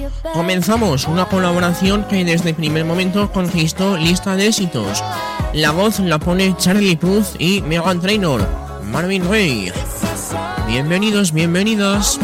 Comenzamos una colaboración que desde el primer momento conquistó lista de éxitos. La voz la pone Charlie Puth y Meghan Trainor, Marvin Gaye. Bienvenidos, bienvenidas.